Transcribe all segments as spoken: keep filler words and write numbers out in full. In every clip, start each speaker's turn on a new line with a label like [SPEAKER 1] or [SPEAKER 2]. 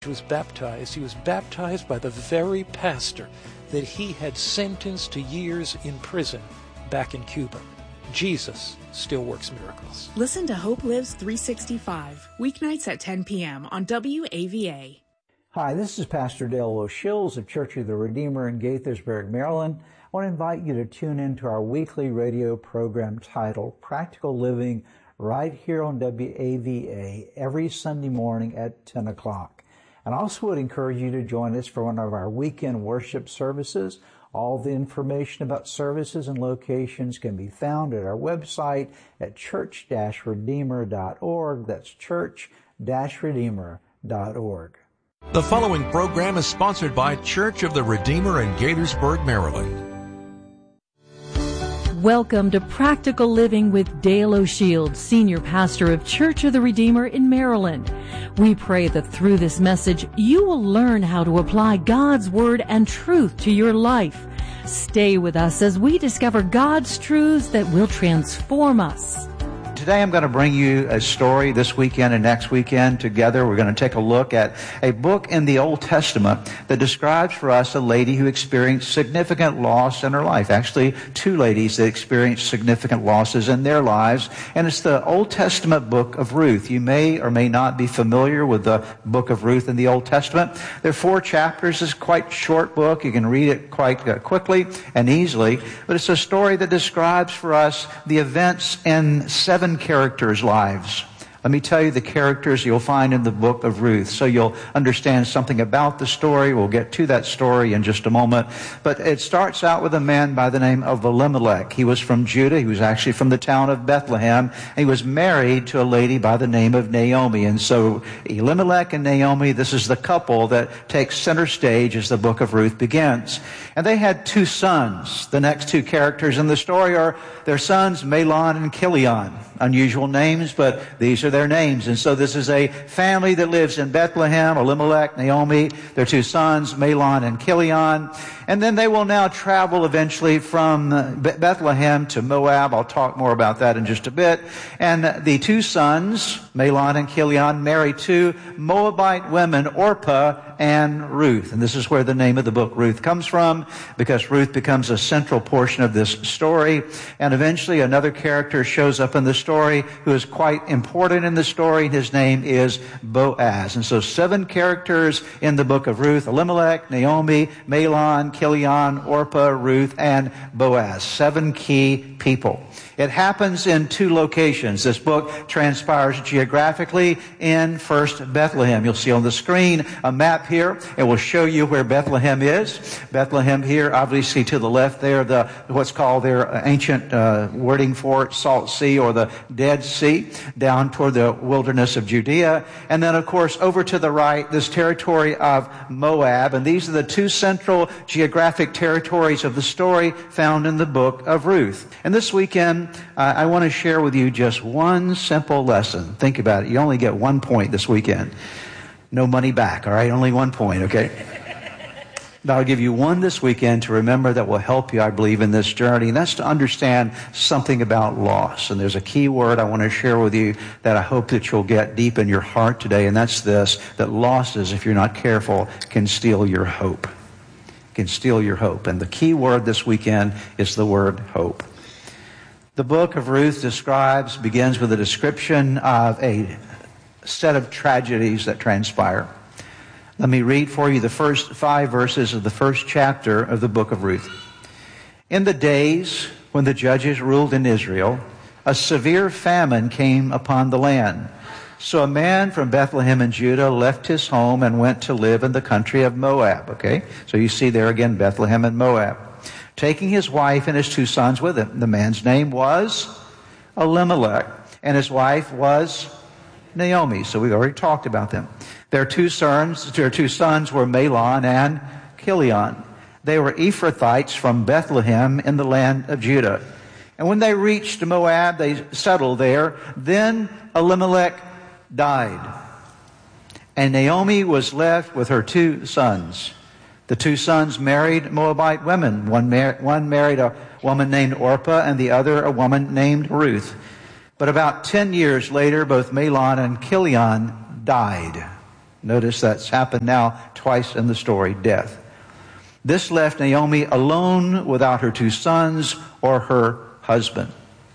[SPEAKER 1] was baptized, he was baptized by the very pastor that he had sentenced to years in prison back in Cuba. Jesus still works miracles.
[SPEAKER 2] Listen to Hope Lives three sixty-five, weeknights at ten p.m. on W A V A.
[SPEAKER 3] Hi, this is Pastor Dale O'Shills of Church of the Redeemer in Gaithersburg, Maryland. I want to invite you to tune in to our weekly radio program titled Practical Living right here on W A V A every Sunday morning at ten o'clock. And I also would encourage you to join us for one of our weekend worship services. All the information about services and locations can be found at our website at church dash redeemer dot org. That's church dash redeemer dot org.
[SPEAKER 4] The following program is sponsored by Church of the Redeemer in Gaithersburg, Maryland.
[SPEAKER 5] Welcome to Practical Living with Dale O'Shields, Senior Pastor of Church of the Redeemer in Maryland. We pray that through this message, you will learn how to apply God's Word and truth to your life. Stay with us as we discover God's truths that will transform us.
[SPEAKER 6] Today I'm going to bring you a story this weekend and next weekend together. We're going to take a look at a book in the Old Testament that describes for us a lady who experienced significant loss in her life. Actually, two ladies that experienced significant losses in their lives. And it's the Old Testament book of Ruth. You may or may not be familiar with the book of Ruth in the Old Testament. There are four chapters. It's quite a short book. You can read it quite uh, quickly and easily. But it's a story that describes for us the events in seven characters' lives. Let me tell you the characters you'll find in the book of Ruth, so you'll understand something about the story. We'll get to that story in just a moment. But it starts out with a man by the name of Elimelech. He was from Judah. He was actually from the town of Bethlehem. And he was married to a lady by the name of Naomi. And so Elimelech and Naomi, this is the couple that takes center stage as the book of Ruth begins. And they had two sons. The next two characters in the story are their sons, Mahlon and Chilion. Unusual names, but these are their names. And so this is a family that lives in Bethlehem, Elimelech, Naomi, their two sons, Mahlon and Chilion. And then they will now travel eventually from Bethlehem to Moab. I'll talk more about that in just a bit. And the two sons, Mahlon and Chilion, marry two Moabite women, Orpah and Ruth. And this is where the name of the book Ruth comes from, because Ruth becomes a central portion of this story. And eventually another character shows up in the story who is quite important in the story. His name is Boaz. And so seven characters in the book of Ruth: Elimelech, Naomi, Mahlon, Chilion, Orpah, Ruth, and Boaz. Seven key people. It happens in two locations. This book transpires geographically in first Bethlehem. You'll see on the screen a map here. It will show you where Bethlehem is. Bethlehem here, obviously to the left there, the what's called their ancient uh, wording for it, Salt Sea or the Dead Sea, down toward the wilderness of Judea. And then, of course, over to the right, this territory of Moab. And these are the two central geographic territories of the story found in the book of Ruth. And this weekend, uh, I want to share with you just one simple lesson. Think about it. You only get one point this weekend. No money back, all right? Only one point, okay? But I'll give you one this weekend to remember that will help you, I believe, in this journey. And that's to understand something about loss. And there's a key word I want to share with you that I hope that you'll get deep in your heart today. And that's this, that losses, if you're not careful, can steal your hope. Can steal your hope. And the key word this weekend is the word hope. The book of Ruth describes, begins with a description of a set of tragedies that transpire. Let me read for you the first five verses of the first chapter of the book of Ruth. In the days when the judges ruled in Israel, a severe famine came upon the land. So a man from Bethlehem in Judah left his home and went to live in the country of Moab. Okay, so you see there again Bethlehem and Moab, taking his wife and his two sons with him. The man's name was Elimelech, and his wife was Naomi. So we've already talked about them. Their two sons, their two sons were Mahlon and Chilion. They were Ephrathites from Bethlehem in the land of Judah. And when they reached Moab, they settled there. Then Elimelech died, and Naomi was left with her two sons. The two sons married Moabite women. One, mar- one married a woman named Orpah, and the other a woman named Ruth. But about ten years later, both Mahlon and Chilion died. Notice that's happened now twice in the story, death. This left Naomi alone without her two sons or her husband.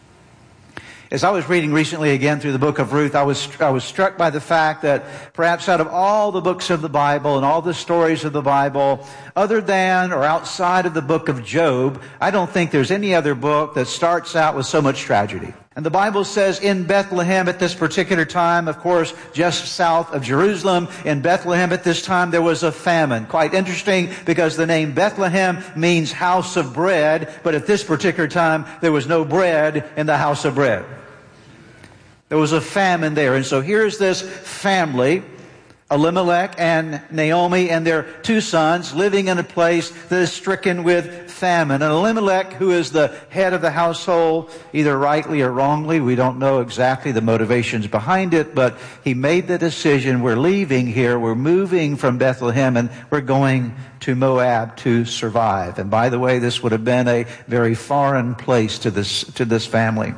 [SPEAKER 6] As I was reading recently again through the book of Ruth, I was I was struck by the fact that perhaps out of all the books of the Bible and all the stories of the Bible, other than or outside of the book of Job, I don't think there's any other book that starts out with so much tragedy. And the Bible says in Bethlehem at this particular time, of course, just south of Jerusalem, in Bethlehem at this time there was a famine. Quite interesting because the name Bethlehem means house of bread, but at this particular time there was no bread in the house of bread. There was a famine there. And so here's this family, Elimelech and Naomi and their two sons, living in a place that is stricken with famine. And Elimelech, who is the head of the household, either rightly or wrongly, we don't know exactly the motivations behind it, but he made the decision, we're leaving here, we're moving from Bethlehem, and we're going to Moab to survive. And by the way, this would have been a very foreign place to this, to this family.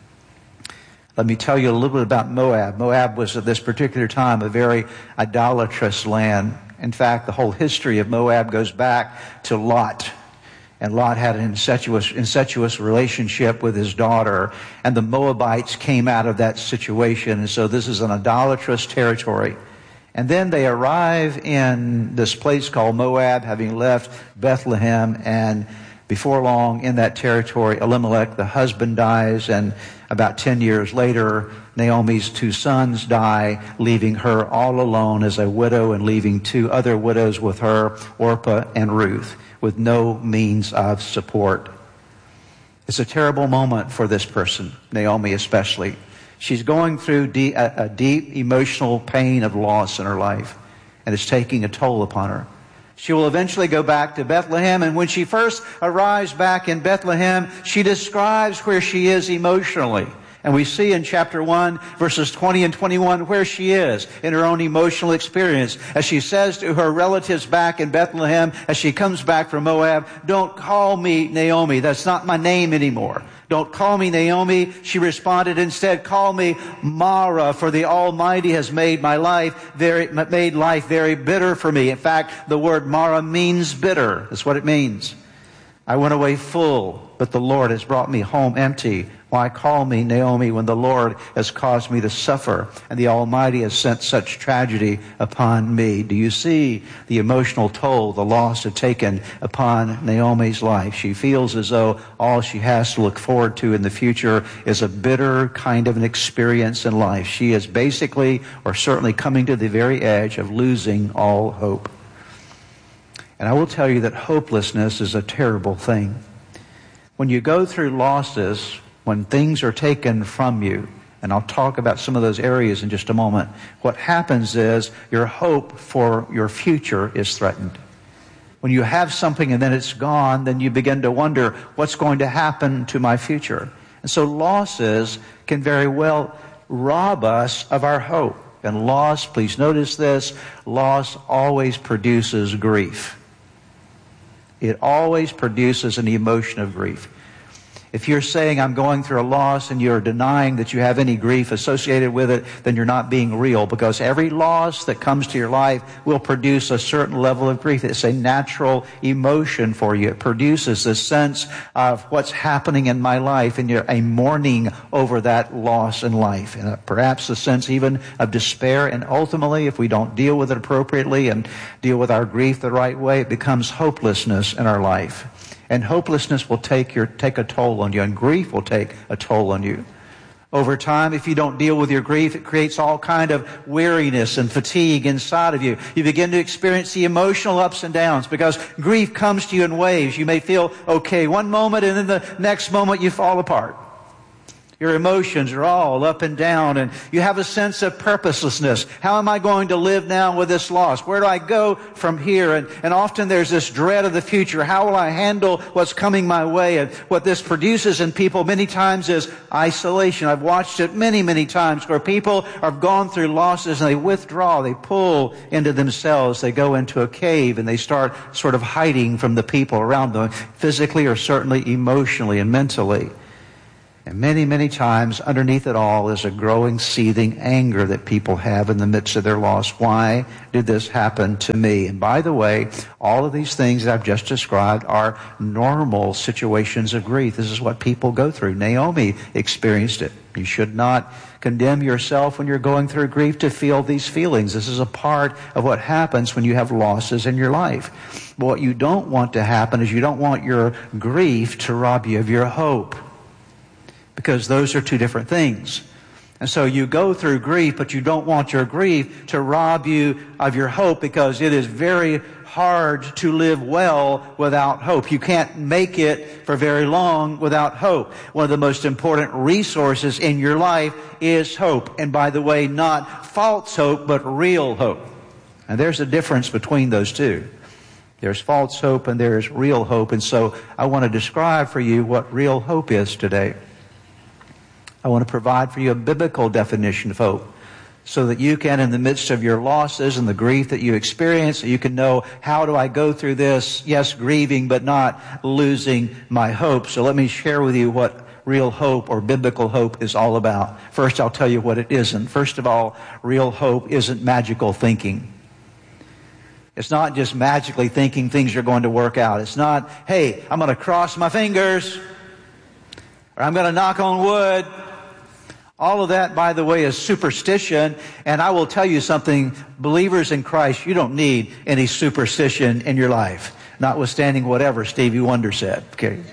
[SPEAKER 6] Let me tell you a little bit about Moab. Moab was at this particular time a very idolatrous land. In fact, the whole history of Moab goes back to Lot. And Lot had an incestuous, incestuous relationship with his daughter. And the Moabites came out of that situation. And so this is an idolatrous territory. And then they arrive in this place called Moab, having left Bethlehem. And before long, in that territory, Elimelech, the husband, dies. And about ten years later, Naomi's two sons die, leaving her all alone as a widow and leaving two other widows with her, Orpah and Ruth, with no means of support. It's a terrible moment for this person, Naomi especially. She's going through de- a, a deep emotional pain of loss in her life, and it's taking a toll upon her. She will eventually go back to Bethlehem, and when she first arrives back in Bethlehem, she describes where she is emotionally. And we see in chapter one, verses twenty and twenty-one, where she is in her own emotional experience. As she says to her relatives back in Bethlehem, as she comes back from Moab, "Don't call me Naomi. That's not my name anymore. Don't call me Naomi." She responded, "Instead, call me Mara, for the Almighty has made my life very, made life very bitter for me." In fact, the word Mara means bitter. That's what it means. I went away full, but the Lord has brought me home empty. Why call me Naomi when the Lord has caused me to suffer and the Almighty has sent such tragedy upon me? Do you see the emotional toll the loss had taken upon Naomi's life? She feels as though all she has to look forward to in the future is a bitter kind of an experience in life. She is basically, or certainly coming to the very edge of losing all hope. And I will tell you that hopelessness is a terrible thing. When you go through losses, when things are taken from you, and I'll talk about some of those areas in just a moment, what happens is your hope for your future is threatened. When you have something and then it's gone, then you begin to wonder, what's going to happen to my future? And so losses can very well rob us of our hope. And loss, please notice this, loss always produces grief. It always produces an emotion of grief. If you're saying I'm going through a loss and you're denying that you have any grief associated with it, then you're not being real, because every loss that comes to your life will produce a certain level of grief. It's a natural emotion for you. It produces a sense of what's happening in my life, and you're a mourning over that loss in life, and perhaps a sense even of despair. And ultimately, if we don't deal with it appropriately and deal with our grief the right way, it becomes hopelessness in our life. And hopelessness will take your take a toll on you, and grief will take a toll on you. Over time, if you don't deal with your grief, it creates all kind of weariness and fatigue inside of you. You begin to experience the emotional ups and downs, because grief comes to you in waves. You may feel okay one moment, and then the next moment you fall apart. Your emotions are all up and down, and you have a sense of purposelessness. How am I going to live now with this loss? Where do I go from here? And, and often there's this dread of the future. How will I handle what's coming my way? And what this produces in people many times is isolation. I've watched it many, many times where people have gone through losses and they withdraw. They pull into themselves. They go into a cave and they start sort of hiding from the people around them, physically or certainly emotionally and mentally. And many, many times underneath it all is a growing, seething anger that people have in the midst of their loss. Why did this happen to me? And by the way, all of these things that I've just described are normal situations of grief. This is what people go through. Naomi experienced it. You should not condemn yourself when you're going through grief to feel these feelings. This is a part of what happens when you have losses in your life. But what you don't want to happen is you don't want your grief to rob you of your hope, because those are two different things. And so you go through grief, but you don't want your grief to rob you of your hope, because it is very hard to live well without hope. You can't make it for very long without hope. One of the most important resources in your life is hope. And by the way, not false hope, but real hope. And there's a difference between those two. There's false hope and there's real hope. And so I want to describe for you what real hope is today. I want to provide for you a biblical definition of hope, so that you can, in the midst of your losses and the grief that you experience, you can know, how do I go through this? Yes, grieving, but not losing my hope. So let me share with you what real hope or biblical hope is all about. First, I'll tell you what it isn't. First of all, real hope isn't magical thinking. It's not just magically thinking things are going to work out. It's not, hey, I'm going to cross my fingers, or I'm going to knock on wood. All of that, by the way, is superstition. And I will tell you something, believers in Christ, you don't need any superstition in your life, notwithstanding whatever Stevie Wonder said. Okay?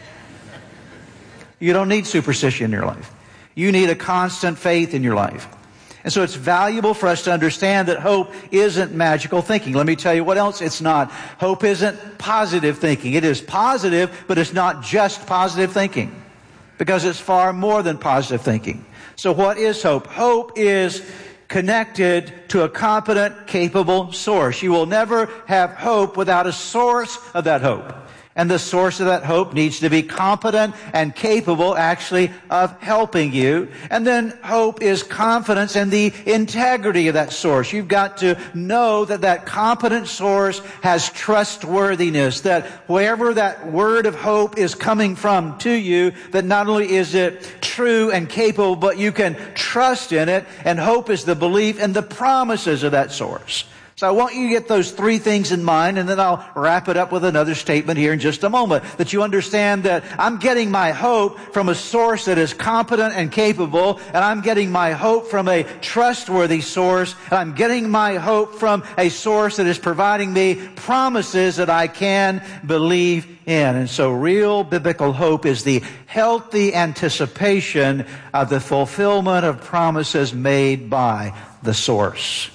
[SPEAKER 6] You don't need superstition in your life. You need a constant faith in your life. And so it's valuable for us to understand that hope isn't magical thinking. Let me tell you what else it's not. Hope isn't positive thinking. It is positive, but it's not just positive thinking, because it's far more than positive thinking. So what is hope? Hope is connected to a competent, capable source. You will never have hope without a source of that hope. And the source of that hope needs to be competent and capable, actually, of helping you. And then hope is confidence in the integrity of that source. You've got to know that that competent source has trustworthiness, that wherever that word of hope is coming from to you, that not only is it true and capable, but you can trust in it. And hope is the belief in the promises of that source. So I want you to get those three things in mind, and then I'll wrap it up with another statement here in just a moment. That you understand that I'm getting my hope from a source that is competent and capable, and I'm getting my hope from a trustworthy source, and I'm getting my hope from a source that is providing me promises that I can believe in. And so real biblical hope is the healthy anticipation of the fulfillment of promises made by the source.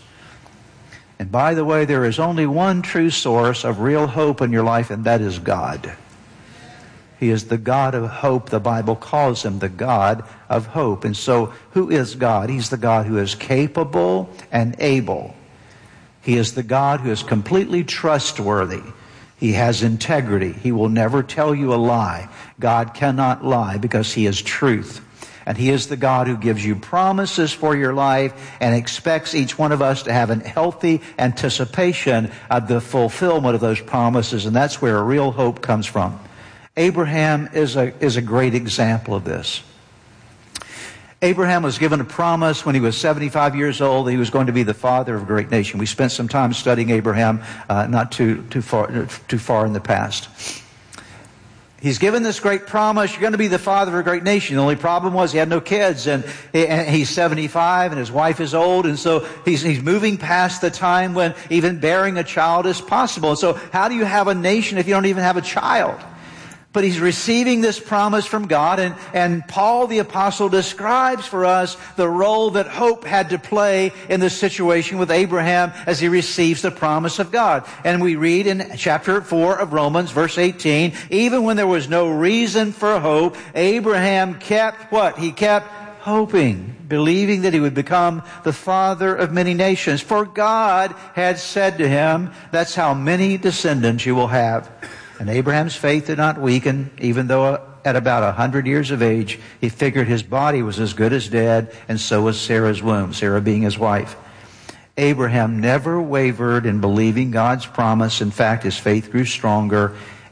[SPEAKER 6] And by the way, there is only one true source of real hope in your life, and that is God. He is the God of hope. The Bible calls him the God of hope. And so, who is God? He's the God who is capable and able. He is the God who is completely trustworthy. He has integrity. He will never tell you a lie. God cannot lie because he is truth. And he is the God who gives you promises for your life and expects each one of us to have a healthy anticipation of the fulfillment of those promises. And that's where real hope comes from. Abraham is a, is a great example of this. Abraham was given a promise when he was seventy-five years old that he was going to be the father of a great nation. We spent some time studying Abraham uh, not too, too far, too far in the past. He's given this great promise, you're going to be the father of a great nation. The only problem was he had no kids, and he's seventy-five, and his wife is old, and so he's, he's moving past the time when even bearing a child is possible. And so how do you have a nation if you don't even have a child? But he's receiving this promise from God, and, and Paul the Apostle describes for us the role that hope had to play in this situation with Abraham as he receives the promise of God. And we read in chapter four of Romans, verse eighteen, even when there was no reason for hope, Abraham kept what? He kept hoping, believing that he would become the father of many nations. For God had said to him, that's how many descendants you will have. And Abraham's faith did not weaken, even though at about a hundred years of age, he figured his body was as good as dead, and so was Sarah's womb, Sarah being his wife. Abraham never wavered in believing God's promise. In fact, his faith grew stronger,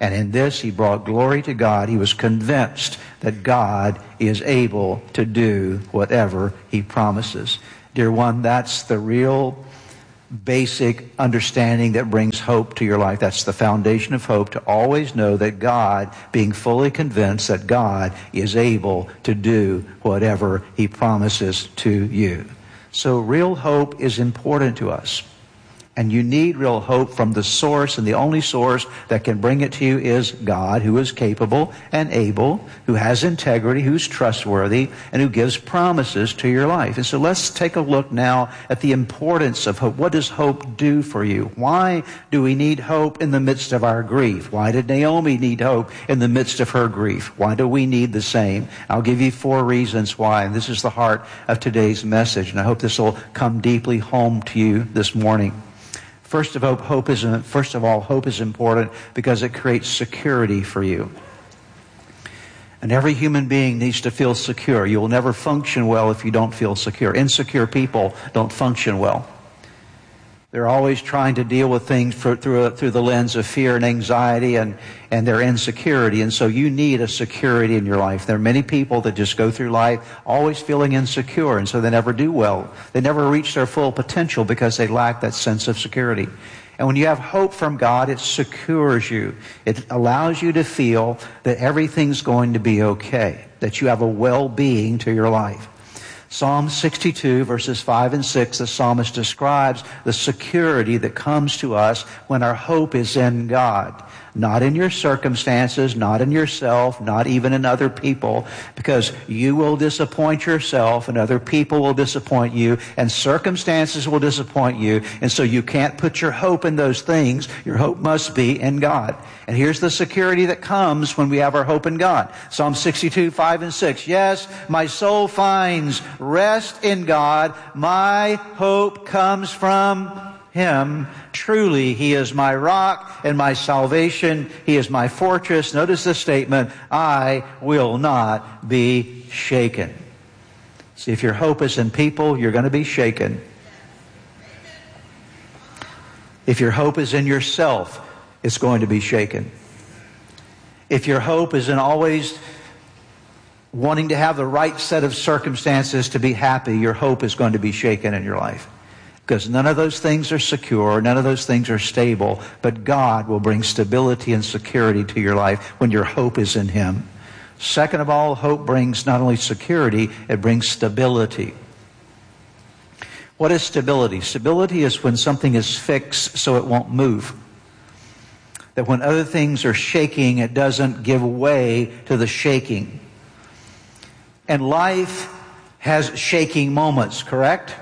[SPEAKER 6] And in this, he brought glory to God. He was convinced that God is able to do whatever he promises. Dear one, that's the real basic understanding that brings hope to your life. That's the foundation of hope, to always know that God, being fully convinced that God is able to do whatever he promises to you. So real hope is important to us. And you need real hope from the source, and the only source that can bring it to you is God, who is capable and able, who has integrity, who's trustworthy, and who gives promises to your life. And so let's take a look now at the importance of hope. What does hope do for you? Why do we need hope in the midst of our grief? Why did Naomi need hope in the midst of her grief? Why do we need the same? I'll give you four reasons why, and this is the heart of today's message, and I hope this will come deeply home to you this morning. First of all, hope is, first of all, hope is important because it creates security for you. And every human being needs to feel secure. You will never function well if you don't feel secure. Insecure people don't function well. They're always trying to deal with things for, through, a, through the lens of fear and anxiety and, and their insecurity. And so you need a security in your life. There are many people that just go through life always feeling insecure, and so they never do well. They never reach their full potential because they lack that sense of security. And when you have hope from God, it secures you. It allows you to feel that everything's going to be okay, that you have a well-being to your life. Psalm sixty-two, verses five and six, the psalmist describes the security that comes to us when our hope is in God. Not in your circumstances, not in yourself, not even in other people, because you will disappoint yourself and other people will disappoint you and circumstances will disappoint you. And so you can't put your hope in those things. Your hope must be in God. And here's the security that comes when we have our hope in God. Psalm sixty-two, five and six. Yes, my soul finds rest in God. My hope comes from Him. Truly, He is my rock and my salvation. He is my fortress. Notice the statement, I will not be shaken. See, if your hope is in people, you're going to be shaken. If your hope is in yourself, it's going to be shaken. If your hope is in always wanting to have the right set of circumstances to be happy, your hope is going to be shaken in your life. Because none of those things are secure, none of those things are stable, but God will bring stability and security to your life when your hope is in Him. Second of all, hope brings not only security, it brings stability. What is stability? Stability is when something is fixed so it won't move. That when other things are shaking, it doesn't give way to the shaking. And life has shaking moments, correct?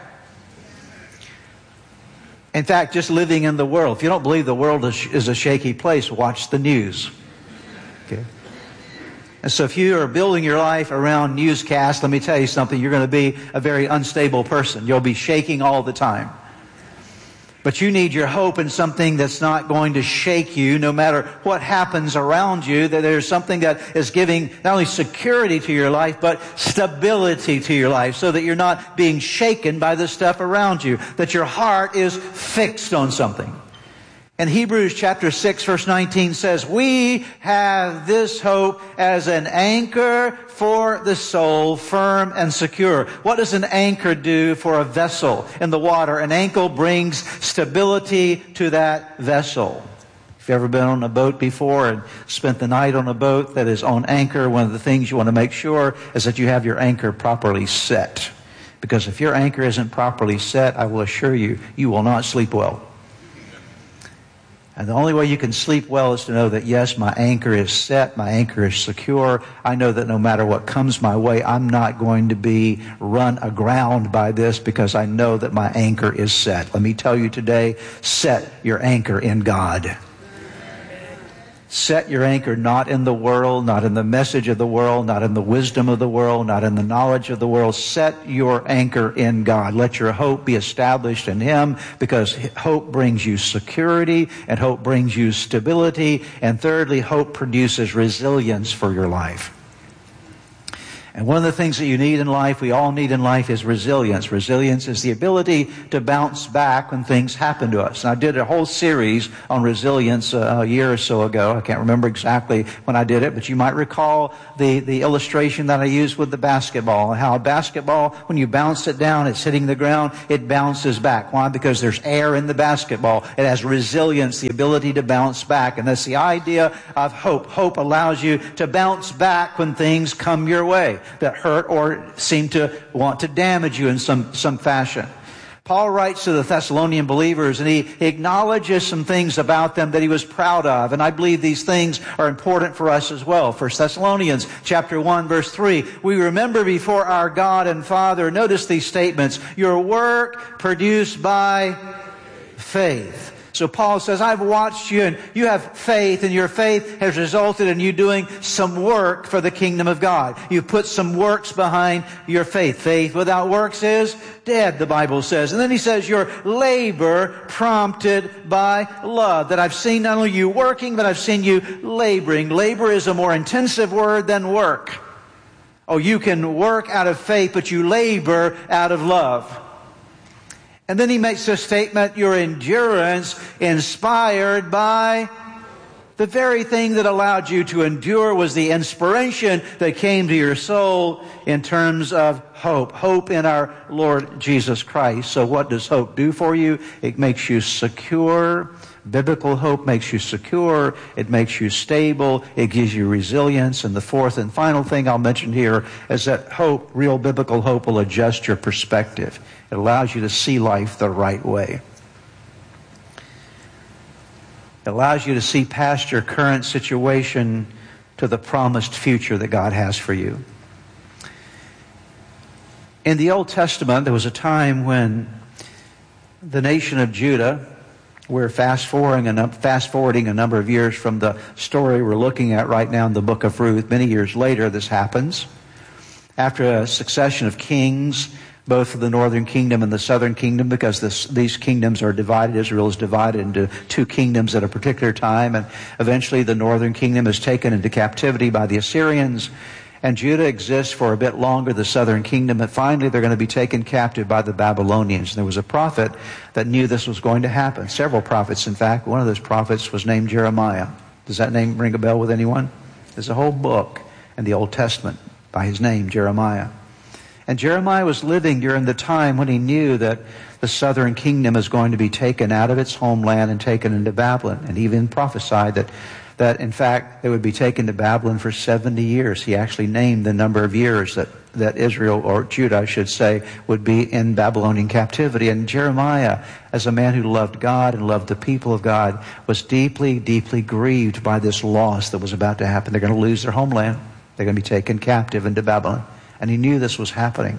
[SPEAKER 6] In fact, just living in the world. If you don't believe the world is, is a shaky place, watch the news. Okay. And so if you are building your life around newscasts, let me tell you something, you're going to be a very unstable person. You'll be shaking all the time. But you need your hope in something that's not going to shake you no matter what happens around you, that there's something that is giving not only security to your life, but stability to your life, so that you're not being shaken by the stuff around you, that your heart is fixed on something. And Hebrews chapter six, verse nineteen says, we have this hope as an anchor for the soul, firm and secure. What does an anchor do for a vessel in the water? An anchor brings stability to that vessel. If you've ever been on a boat before and spent the night on a boat that is on anchor, one of the things you want to make sure is that you have your anchor properly set. Because if your anchor isn't properly set, I will assure you, you will not sleep well. And the only way you can sleep well is to know that, yes, my anchor is set, my anchor is secure. I know that no matter what comes my way, I'm not going to be run aground by this because I know that my anchor is set. Let me tell you today, set your anchor in God. Set your anchor not in the world, not in the message of the world, not in the wisdom of the world, not in the knowledge of the world. Set your anchor in God. Let your hope be established in Him, because hope brings you security and hope brings you stability. And thirdly, hope produces resilience for your life. And one of the things that you need in life, we all need in life, is resilience. Resilience is the ability to bounce back when things happen to us. And I did a whole series on resilience a year or so ago. I can't remember exactly when I did it, but you might recall the, the illustration that I used with the basketball, and how a basketball, when you bounce it down, it's hitting the ground, it bounces back. Why? Because there's air in the basketball. It has resilience, the ability to bounce back. And that's the idea of hope. Hope allows you to bounce back when things come your way that hurt or seem to want to damage you in some, some fashion. Paul writes to the Thessalonian believers, and he acknowledges some things about them that he was proud of. And I believe these things are important for us as well. First Thessalonians chapter one, verse three. We remember before our God and Father, notice these statements, your work produced by faith. So Paul says, I've watched you and you have faith, and your faith has resulted in you doing some work for the kingdom of God. You've put some works behind your faith. Faith without works is dead, the Bible says. And then he says, your labor prompted by love. That I've seen not only you working, but I've seen you laboring. Labor is a more intensive word than work. Oh, you can work out of faith, but you labor out of love. And then he makes a statement, your endurance inspired by the very thing that allowed you to endure was the inspiration that came to your soul in terms of hope. Hope in our Lord Jesus Christ. So what does hope do for you? It makes you secure. Biblical hope makes you secure. It makes you stable. It gives you resilience. And the fourth and final thing I'll mention here is that hope, real biblical hope, will adjust your perspective. It allows you to see life the right way. It allows you to see past your current situation to the promised future that God has for you. In the Old Testament, there was a time when the nation of Judah, we're fast forwarding a, fast forwarding a number of years from the story we're looking at right now in the book of Ruth. Many years later, this happens. After a succession of kings, both for the northern kingdom and the southern kingdom, because this, these kingdoms are divided. Israel is divided into two kingdoms at a particular time, and eventually the northern kingdom is taken into captivity by the Assyrians, and Judah exists for a bit longer, the southern kingdom, and finally they're going to be taken captive by the Babylonians. And there was a prophet that knew this was going to happen. Several prophets, in fact. One of those prophets was named Jeremiah. Does that name ring a bell with anyone? There's a whole book in the Old Testament by his name, Jeremiah. And Jeremiah was living during the time when he knew that the southern kingdom is going to be taken out of its homeland and taken into Babylon. And he even prophesied that, that in fact, they would be taken to Babylon for seventy years. He actually named the number of years that, that Israel, or Judah, I should say, would be in Babylonian captivity. And Jeremiah, as a man who loved God and loved the people of God, was deeply, deeply grieved by this loss that was about to happen. They're going to lose their homeland. They're going to be taken captive into Babylon. And he knew this was happening.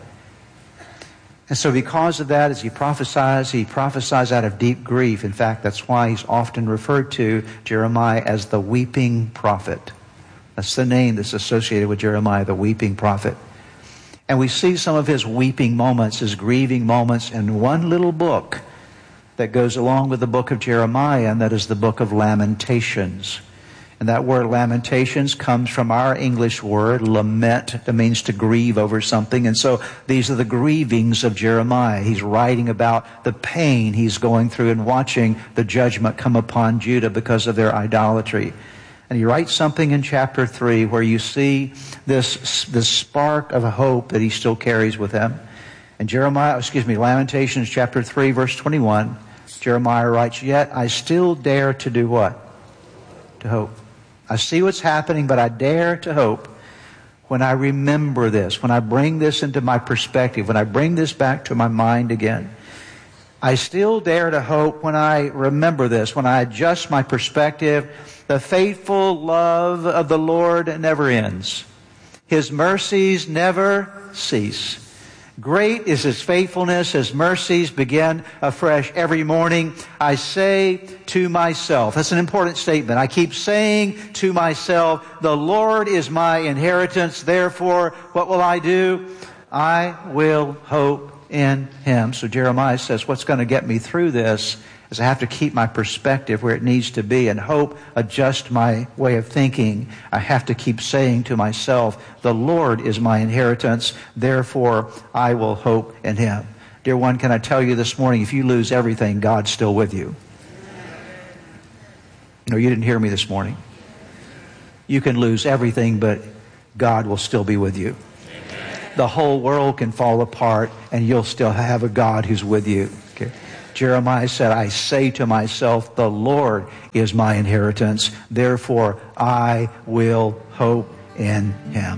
[SPEAKER 6] And so because of that, as he prophesies, he prophesies out of deep grief. In fact, that's why he's often referred to, Jeremiah, as the weeping prophet. That's the name that's associated with Jeremiah, the weeping prophet. And we see some of his weeping moments, his grieving moments, in one little book that goes along with the book of Jeremiah, and that is the book of Lamentations. And that word Lamentations comes from our English word lament. That means to grieve over something. And so these are the grievings of Jeremiah. He's writing about the pain he's going through and watching the judgment come upon Judah because of their idolatry. And he writes something in chapter three where you see this, this spark of hope that he still carries with him. And Jeremiah, excuse me, Lamentations chapter three, verse twenty-one, Jeremiah writes, yet I still dare to do what? To hope. I see what's happening, but I dare to hope when I remember this, when I bring this into my perspective, when I bring this back to my mind again. I still dare to hope when I remember this, when I adjust my perspective. The faithful love of the Lord never ends. His mercies never cease. Great is His faithfulness. His mercies begin afresh every morning. I say to myself, that's an important statement. I keep saying to myself, the Lord is my inheritance. Therefore, what will I do? I will hope in Him. So Jeremiah says, what's going to get me through this? is I have to keep my perspective where it needs to be, and hope adjust my way of thinking. I have to keep saying to myself, the Lord is my inheritance, therefore I will hope in Him. Dear one, can I tell you this morning, if you lose everything, God's still with you. No, you didn't hear me this morning. You can lose everything, but God will still be with you. The whole world can fall apart, and you'll still have a God who's with you. Okay. Jeremiah said, I say to myself, the Lord is my inheritance, therefore I will hope in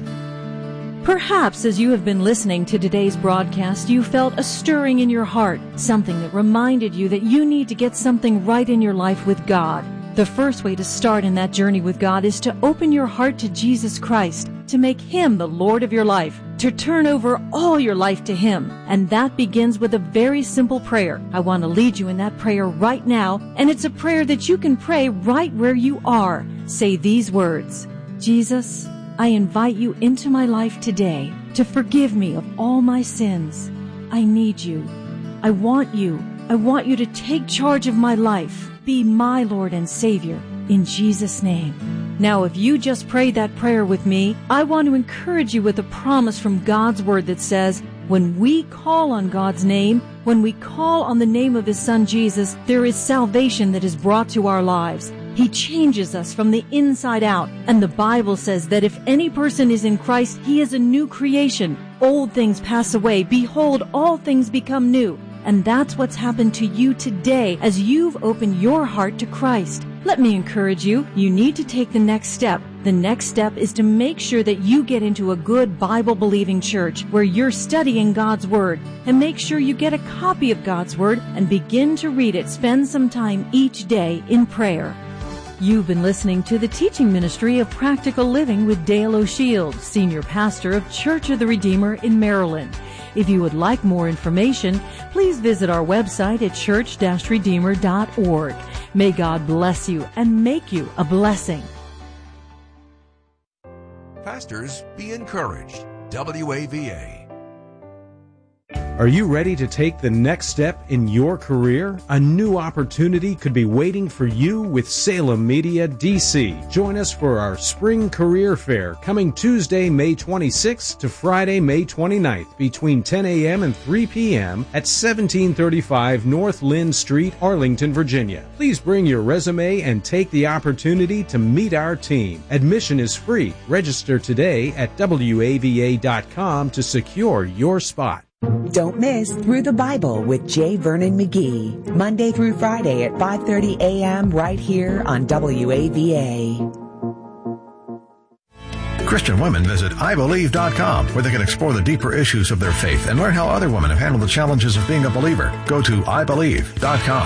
[SPEAKER 6] Him.
[SPEAKER 5] Perhaps as you have been listening to today's broadcast, you felt a stirring in your heart, something that reminded you that you need to get something right in your life with God. The first way to start in that journey with God is to open your heart to Jesus Christ, to make Him the Lord of your life, to turn over all your life to Him. And that begins with a very simple prayer. I want to lead you in that prayer right now, and it's a prayer that you can pray right where you are. Say these words: Jesus, I invite you into my life today to forgive me of all my sins. I need you. I want you. I want you to take charge of my life. Be my Lord and Savior, in Jesus' name. Now, if you just prayed that prayer with me, I want to encourage you with a promise from God's Word that says, when we call on God's name, when we call on the name of His Son Jesus, there is salvation that is brought to our lives. He changes us from the inside out. And the Bible says that if any person is in Christ, he is a new creation. Old things pass away. Behold, all things become new. And that's what's happened to you today as you've opened your heart to Christ. Let me encourage you, you need to take the next step. The next step is to make sure that you get into a good Bible-believing church where you're studying God's Word. And make sure you get a copy of God's Word and begin to read it. Spend some time each day in prayer. You've been listening to the teaching ministry of Practical Living with Dale O'Shields, Senior Pastor of Church of the Redeemer in Maryland. If you would like more information, please visit our website at church dash redeemer dot org. May God bless you and make you a blessing.
[SPEAKER 4] Pastors, be encouraged. W A V A.
[SPEAKER 7] Are you ready to take the next step in your career? A new opportunity could be waiting for you with Salem Media D C. Join us for our Spring Career Fair coming Tuesday, May twenty-sixth to Friday, May twenty-ninth between ten a.m. and three p.m. at seventeen thirty-five North Lynn Street, Arlington, Virginia. Please bring your resume and take the opportunity to meet our team. Admission is free. Register today at W A V A dot com to secure your spot.
[SPEAKER 8] Don't miss Through the Bible with J. Vernon McGee, Monday through Friday at five thirty a.m. right here on W A V A.
[SPEAKER 9] Christian women visit I believe dot com, where they can explore the deeper issues of their faith and learn how other women have handled the challenges of being a believer. Go to I believe dot com.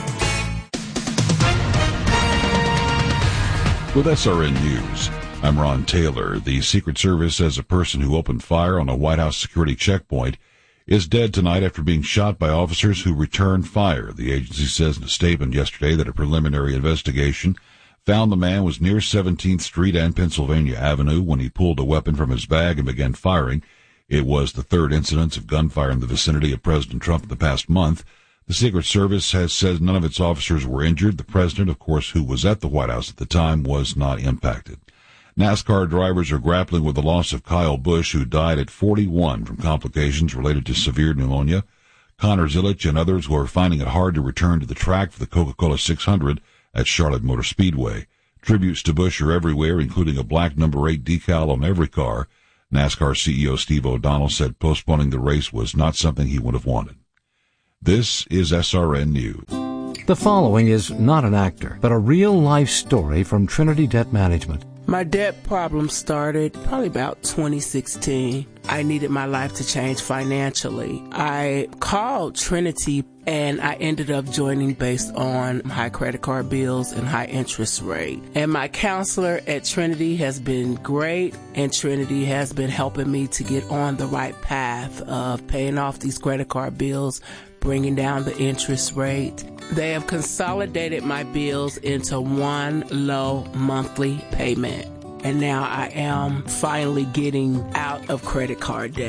[SPEAKER 10] With S R N News, I'm Ron Taylor. The Secret Service says a person who opened fire on a White House security checkpoint is dead tonight after being shot by officers who returned fire. The agency says in a statement yesterday that a preliminary investigation found the man was near seventeenth Street and Pennsylvania Avenue when he pulled a weapon from his bag and began firing. It was the third incidence of gunfire in the vicinity of President Trump in the past month. The Secret Service has said none of its officers were injured. The president, of course, who was at the White House at the time, was not impacted. NASCAR drivers are grappling with the loss of Kyle Busch, who died at forty-one from complications related to severe pneumonia. Connor Zilich and others who are finding it hard to return to the track for the Coca-Cola six hundred at Charlotte Motor Speedway. Tributes to Busch are everywhere, including a black number eight decal on every car. NASCAR C E O Steve O'Donnell said postponing the race was not something he would have wanted. This is S R N News.
[SPEAKER 11] The following is not an actor, but a real-life story from Trinity Debt Management.
[SPEAKER 12] My debt problem started probably about twenty sixteen. I needed my life to change financially. I called Trinity and I ended up joining based on high credit card bills and high interest rate. And my counselor at Trinity has been great, and Trinity has been helping me to get on the right path of paying off these credit card bills, bringing down the interest rate. They have consolidated my bills into one low monthly payment. And now I am finally getting out of credit card debt.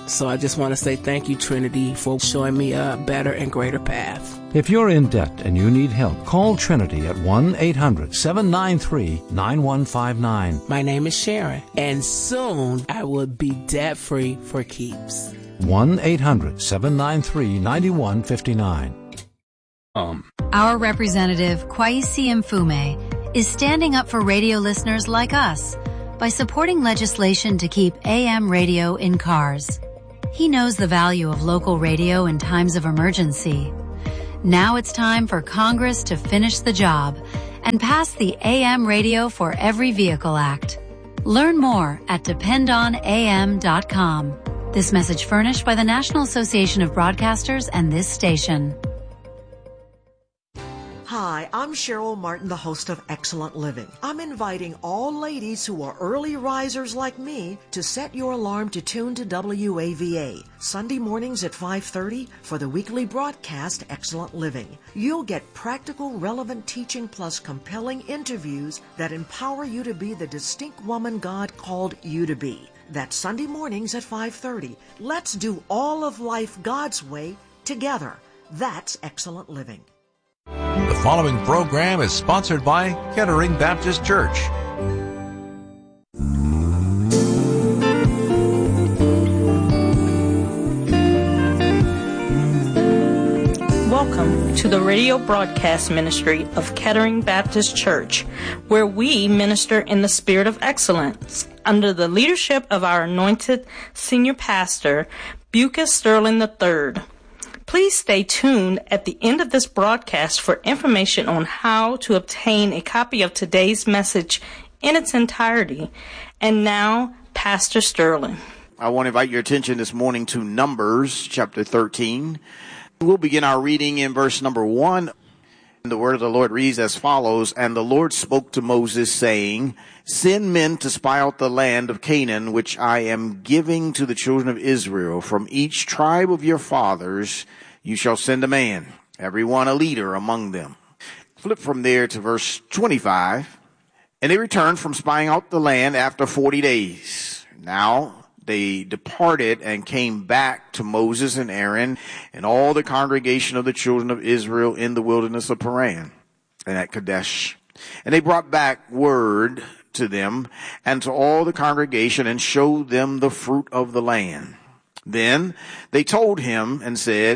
[SPEAKER 12] So I just want to say thank you, Trinity, for showing me a better and greater path.
[SPEAKER 11] If you're in debt and you need help, call Trinity at one eight hundred seven nine three nine one five nine.
[SPEAKER 12] My name is Sharon, and soon I will be debt-free for keeps.
[SPEAKER 11] one eight hundred seven nine three nine one five nine.
[SPEAKER 13] Um. Our representative, Kwesi Mfume, is standing up for radio listeners like us by supporting legislation to keep A M radio in cars. He knows the value of local radio in times of emergency. Now it's time for Congress to finish the job and pass the A M Radio for Every Vehicle Act. Learn more at depend on A M dot com. This message furnished by the National Association of Broadcasters and this station.
[SPEAKER 14] Hi, I'm Cheryl Martin, the host of Excellent Living. I'm inviting all ladies who are early risers like me to set your alarm to tune to W A V A Sunday mornings at five thirty for the weekly broadcast Excellent Living. You'll get practical, relevant teaching plus compelling interviews that empower you to be the distinct woman God called you to be. That's Sunday mornings at five thirty. Let's do all of life God's way together. That's Excellent Living.
[SPEAKER 4] The following program is sponsored by Kettering Baptist Church.
[SPEAKER 15] Welcome to the radio broadcast ministry of Kettering Baptist Church, where we minister in the spirit of excellence under the leadership of our anointed senior pastor, Bucas Sterling the third. Please stay tuned at the end of this broadcast for information on how to obtain a copy of today's message in its entirety. And now, Pastor Sterling.
[SPEAKER 16] I want to invite your attention this morning to Numbers chapter thirteen. We'll begin our reading in verse number one. The word of the Lord reads as follows, "And the Lord spoke to Moses, saying, Send men to spy out the land of Canaan, which I am giving to the children of Israel. From each tribe of your fathers you shall send a man, every one a leader among them." Flip from there to verse twenty-five. "And they returned from spying out the land after forty days. Now they departed and came back to Moses and Aaron and all the congregation of the children of Israel in the wilderness of Paran and at Kadesh. And they brought back word to them and to all the congregation and showed them the fruit of the land. Then they told him and said,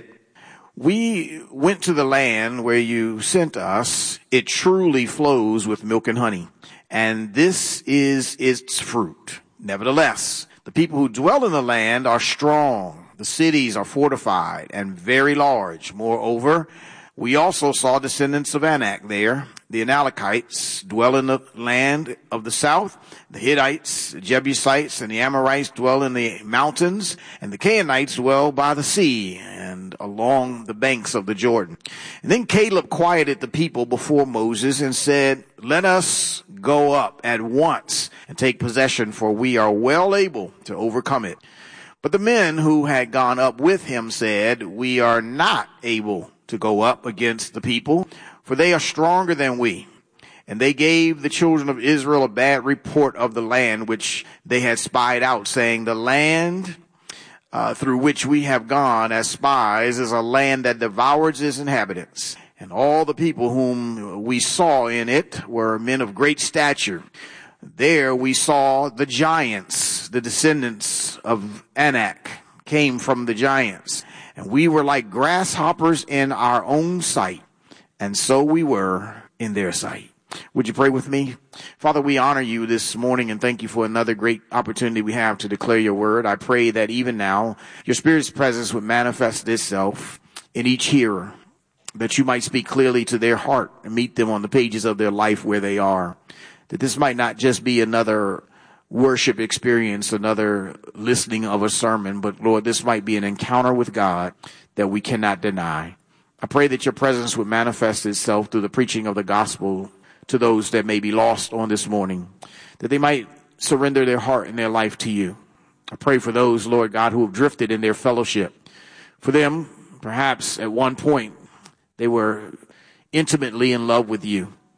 [SPEAKER 16] We went to the land where you sent us. It truly flows with milk and honey, and this is its fruit. Nevertheless, the people who dwell in the land are strong. The cities are fortified and very large. Moreover, we also saw descendants of Anak there. The Amalekites dwell in the land of the south. The Hittites, the Jebusites, and the Amorites dwell in the mountains. And the Canaanites dwell by the sea and along the banks of the Jordan. And then Caleb quieted the people before Moses and said, Let us go up at once and take possession, for we are well able to overcome it. But the men who had gone up with him said, We are not able to go up against the people, for they are stronger than we. And they gave the children of Israel a bad report of the land which they had spied out, saying, The land uh, through which we have gone as spies is a land that devours its inhabitants. And all the people whom we saw in it were men of great stature. There we saw the giants, the descendants of Anak came from the giants. And we were like grasshoppers in our own sight, and so we were in their sight. Would you pray with me? Father, we honor you this morning and thank you for another great opportunity we have to declare your word. I pray that even now your Spirit's presence would manifest itself in each hearer, that you might speak clearly to their heart and meet them on the pages of their life where they are, that this might not just be another worship experience, another listening of a sermon, but Lord, this might be an encounter with God that we cannot deny. I pray that your presence would manifest itself through the preaching of the gospel to those that may be lost on this morning, that they might surrender their heart and their life to you. I pray for those, Lord God, who have drifted in their fellowship. For them, perhaps at one point, they were intimately in love with you,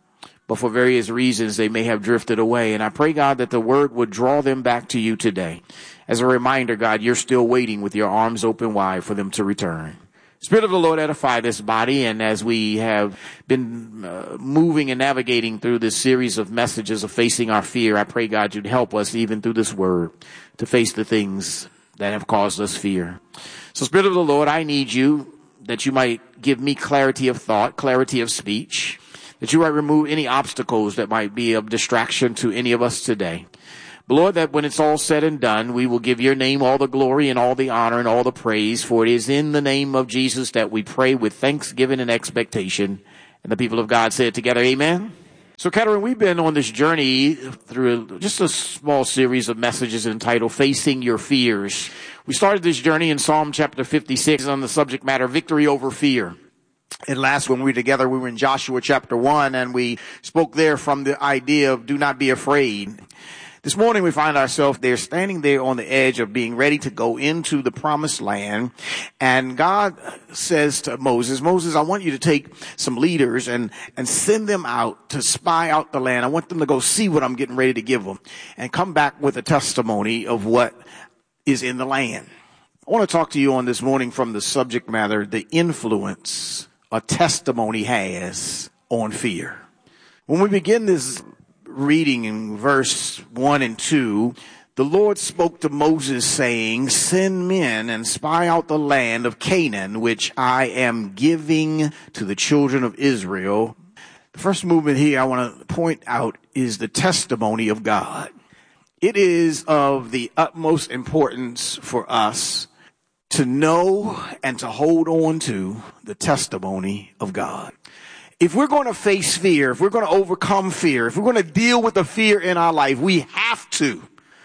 [SPEAKER 16] but for various reasons they may have drifted away. And I pray, God, that the word would draw them back to you today. As a reminder, God, you're still waiting with your arms open wide for them to return. Spirit of the Lord, edify this body. And as we have been uh, moving and navigating through this series of messages of facing our fear, I pray, God, you'd help us even through this word to face the things that have caused us fear. So, Spirit of the Lord, I need you that you might give me clarity of thought, clarity of speech, that you might remove any obstacles that might be of distraction to any of us today. But Lord, that when it's all said and done, we will give your name all the glory and all the honor and all the praise, for it is in the name of Jesus that we pray with thanksgiving and expectation. And the people of God said together, amen. So, Kettering, we've been on this journey through just a small series of messages entitled Facing Your Fears. We started this journey in Psalm chapter fifty-six on the subject matter, Victory Over Fear. And last when we were together, we were in Joshua chapter one, and we spoke there from the idea of do not be afraid. This morning we find ourselves there standing there on the edge of being ready to go into the promised land. And God says to Moses, Moses, I want you to take some leaders and, and send them out to spy out the land. I want them to go see what I'm getting ready to give them and come back with a testimony of what is in the land. I want to talk to you on this morning from the subject matter, the influence a testimony has on fear. When we begin this reading in verse one and two, the Lord spoke to Moses saying, send men and spy out the land of Canaan, which I am giving to the children of Israel. The first movement here I want to point out is the testimony of God. It is of the utmost importance for us to know and to hold on to the testimony of God. If we're going to face fear, if we're going to overcome fear, if we're going to deal with the fear in our life, we have to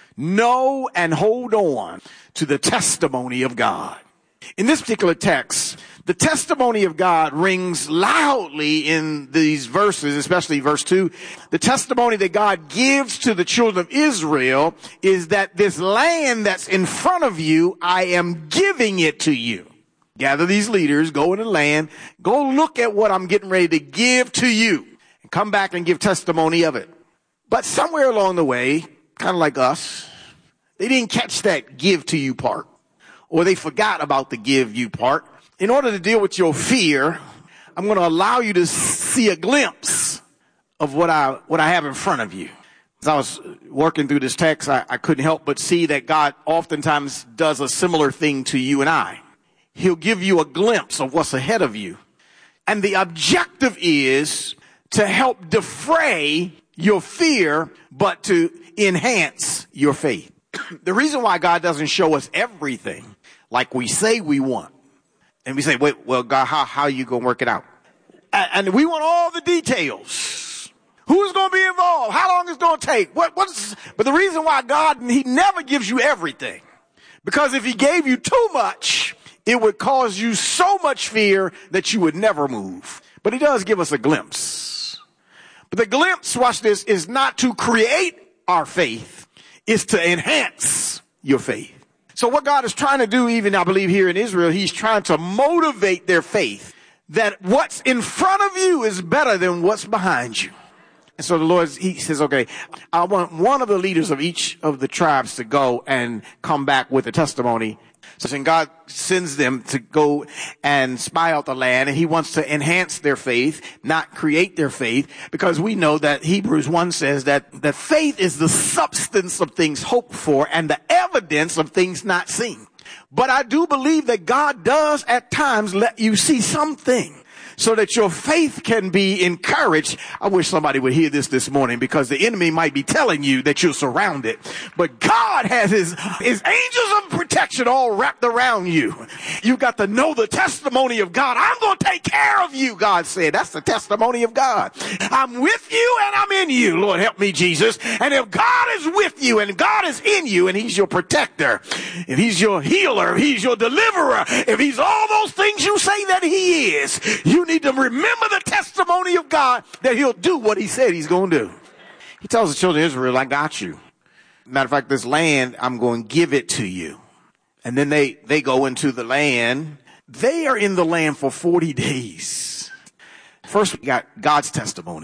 [SPEAKER 16] know and hold on to the testimony of God. In this particular text, the testimony of God rings loudly in these verses, especially verse two. The testimony that God gives to the children of Israel is that this land that's in front of you, I am giving it to you. Gather these leaders, go into the land, go look at what I'm getting ready to give to you, and come back and give testimony of it. But somewhere along the way, kind of like us, they didn't catch that give to you part, or they forgot about the give you part. In order to deal with your fear, I'm going to allow you to see a glimpse of what I what I have in front of you. As I was working through this text, I, I couldn't help but see that God oftentimes does a similar thing to you and I. He'll give you a glimpse of what's ahead of you. And the objective is to help defray your fear, but to enhance your faith. The reason why God doesn't show us everything like we say we want, and we say, wait, well, God, how, how are you going to work it out? And, and we want all the details. Who's going to be involved? How long it's going to take? What, what's, but the reason why God, he never gives you everything. Because if he gave you too much, it would cause you so much fear that you would never move. But he does give us a glimpse. But the glimpse, watch this, is not to create our faith. It's to enhance your faith. So what God is trying to do, even I believe here in Israel, he's trying to motivate their faith that what's in front of you is better than what's behind you. And so the Lord, he says, okay, I want one of the leaders of each of the tribes to go and come back with a testimony. So God sends them to go and spy out the land, and he wants to enhance their faith, not create their faith, because we know that Hebrews one says that, that faith is the substance of things hoped for and the evidence of things not seen. But I do believe that God does at times let you see something so that your faith can be encouraged. I wish somebody would hear this this morning, because the enemy might be telling you that you're surrounded. But God has his, his angels of protection all wrapped around you. You got to know the testimony of God. I'm going to take care of you, God said. That's the testimony of God. I'm with you and I'm in you. Lord, help me, Jesus. And if God is with you and God is in you and he's your protector, if he's your healer, if he's your deliverer, if he's all those things you say that he is, you need to remember the testimony of God that he'll do what he said he's going to do. He tells the children of Israel, I got you. Matter of fact, this land, I'm going to give it to you. And then they, they go into the land. They are in the land for forty days. First, we got God's testimony.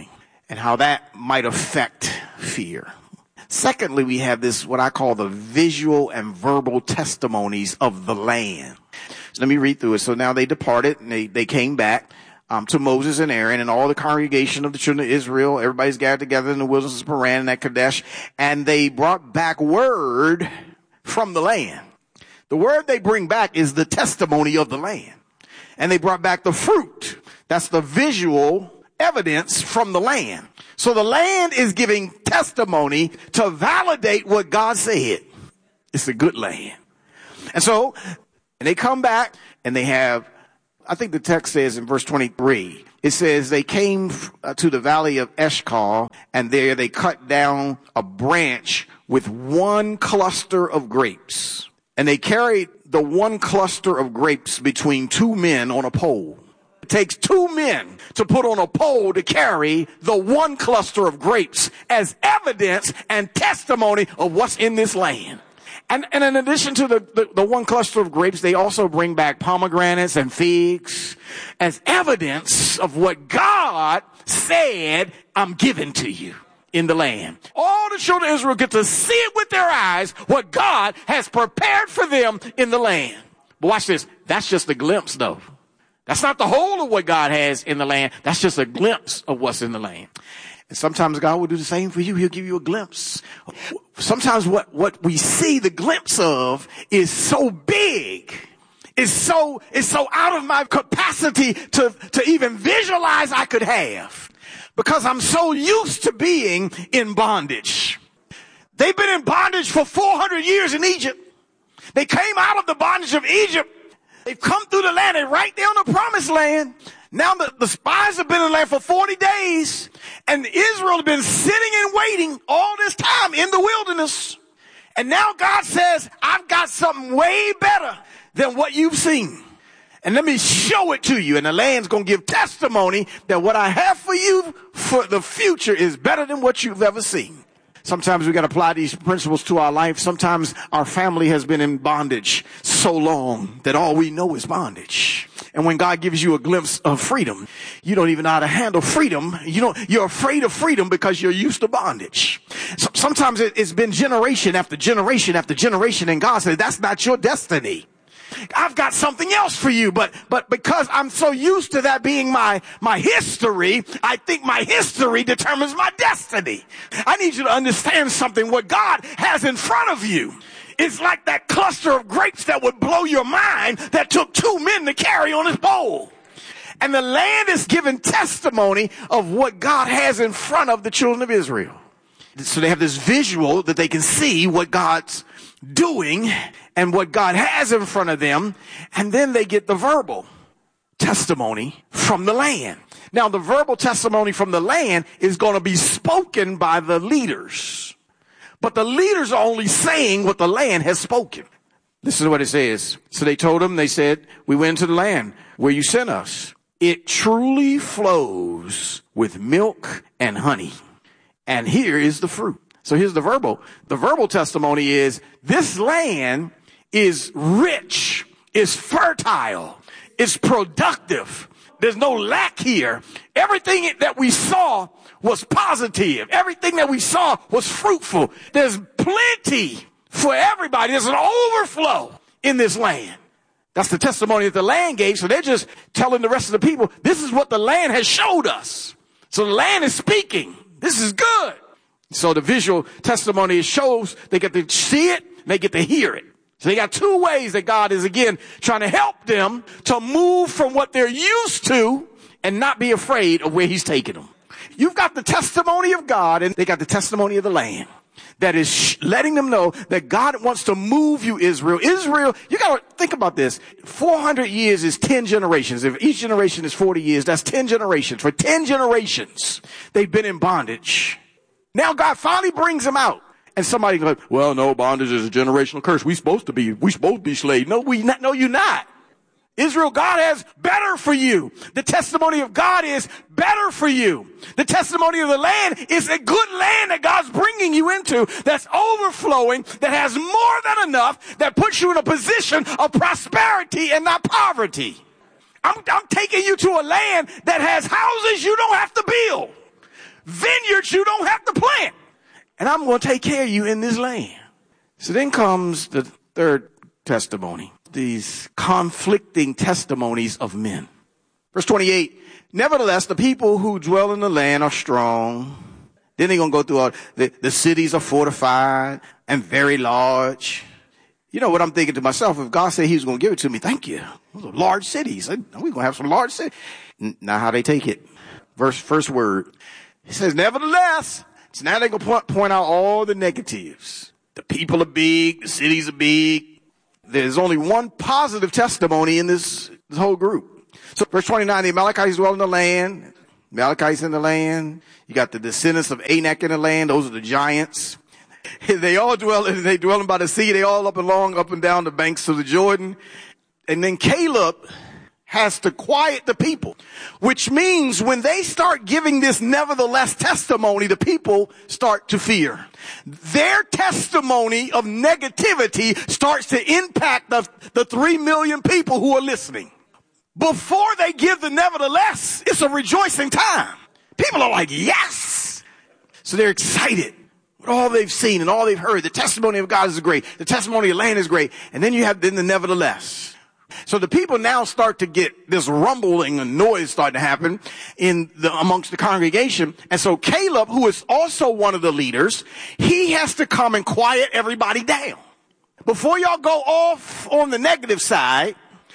[SPEAKER 16] and how that might affect fear. Secondly, we have this, what I call the visual and verbal testimonies of the land. So let me read through it. So now they departed and they, they came back um, to Moses and Aaron and all the congregation of the children of Israel. Everybody's gathered together in the wilderness of Paran and at Kadesh. And they brought back word from the land. The word they bring back is the testimony of the land. And they brought back the fruit. That's the visual evidence from the land. So the land is giving testimony to validate what God said. It's a good land. And so, and they come back and they have, I think the text says in verse twenty-three, it says they came to the valley of Eshcol and there they cut down a branch with one cluster of grapes. And they carried the one cluster of grapes between two men on a pole. It takes two men to put on a pole to carry the one cluster of grapes as evidence and testimony of what's in this land. And, and in addition to the, the, the one cluster of grapes, they also bring back pomegranates and figs as evidence of what God said, I'm giving to you in the land. All the children of Israel get to see it with their eyes, what God has prepared for them in the land. But watch this. That's just a glimpse, though. That's not the whole of what God has in the land. That's just a glimpse of what's in the land. And sometimes God will do the same for you. He'll give you a glimpse. Sometimes what, what we see the glimpse of is so big. It's so, it's so out of my capacity to, to even visualize I could have. Because I'm so used to being in bondage. They've been in bondage for four hundred years in Egypt. They came out of the bondage of Egypt. They've come through the land. They're right there on the promised land. Now the, the spies have been in the land for forty days. And Israel has been sitting and waiting all this time in the wilderness. And now God says, I've got something way better than what you've seen. And let me show it to you. And the land's going to give testimony that what I have for you for the future is better than what you've ever seen. Sometimes we got to apply these principles to our life. Sometimes our family has been in bondage so long that all we know is bondage. And when God gives you a glimpse of freedom, you don't even know how to handle freedom. You don't, you're afraid of freedom because you're used to bondage. So, sometimes it, it's been generation after generation after generation. And God said, that's not your destiny. I've got something else for you, but, but because I'm so used to that being my, my history, I think my history determines my destiny. I need you to understand something. What God has in front of you is like that cluster of grapes that would blow your mind that took two men to carry on his pole. And the land is giving testimony of what God has in front of the children of Israel. So they have this visual that they can see what God's doing and what God has in front of them. And then they get the verbal testimony from the land. Now, the verbal testimony from the land is going to be spoken by the leaders. But the leaders are only saying what the land has spoken. Listen to what it says. So they told him, they said, we went to the land where you sent us. It truly flows with milk and honey. And here is the fruit. So here's the verbal. The verbal testimony is this land is rich, is fertile, is productive. There's no lack here. Everything that we saw was positive. Everything that we saw was fruitful. There's plenty for everybody. There's an overflow in this land. That's the testimony that the land gave. So they're just telling the rest of the people, this is what the land has showed us. So the land is speaking. This is good. So the visual testimony shows they get to see it, and they get to hear it. So they got two ways that God is, again, trying to help them to move from what they're used to and not be afraid of where he's taking them. You've got the testimony of God, and they got the testimony of the land that is sh- letting them know that God wants to move you, Israel. Israel, you got to think about this. four hundred years is ten generations. If each generation is forty years, that's ten generations. For ten generations, they've been in bondage. Now God finally brings them out. And somebody goes, well, no, bondage is a generational curse. We supposed to be, we supposed to be slaves. No, we not, no, you're not. Israel, God has better for you. The testimony of God is better for you. The testimony of the land is a good land that God's bringing you into that's overflowing, that has more than enough, that puts you in a position of prosperity and not poverty. I'm, I'm taking you to a land that has houses you don't have to build. vineyards you don't have to plant. And I'm going to take care of you in this land. So then comes the third testimony, these conflicting testimonies of men. Verse twenty-eight, nevertheless, the people who dwell in the land are strong. Then they're going to go through all, the, the cities are fortified and very large. You know what I'm thinking to myself? If God said he was going to give it to me, thank you. Those are large cities. We're going to have some large cities. Now how they take it. Verse, first word. He says, nevertheless. So now they're going to point, point out all the negatives. The people are big. The cities are big. There's only one positive testimony in this, this whole group. So verse twenty-nine, the Amalekites dwell in the land. Amalekites in the land. You got the descendants of Anak in the land. Those are the giants. They all dwell in, they dwell by the sea. They all up and along, up and down the banks of the Jordan. And then Caleb has to quiet the people, which means when they start giving this nevertheless testimony, the people start to fear. Their testimony of negativity starts to impact the, the three million people who are listening. Before they give the nevertheless, it's a rejoicing time. People are like, yes. So they're excited with all they've seen and all they've heard. The testimony of God is great. The testimony of the land is great. And then you have then the nevertheless. So the people now start to get this rumbling and noise starting to happen in the, amongst the congregation. And so Caleb, who is also one of the leaders, he has to come and quiet everybody down. Before y'all go off on the negative side,